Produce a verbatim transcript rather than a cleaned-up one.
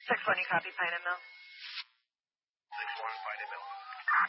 six one, you copy Pine and Mill? six one, Pine and Mill.